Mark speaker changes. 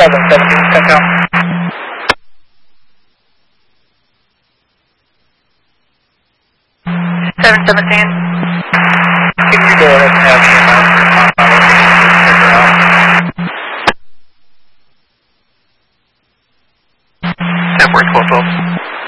Speaker 1: 717, Central.
Speaker 2: 717.
Speaker 1: Can you go ahead and have me on my location to figure out?
Speaker 3: Network 1212.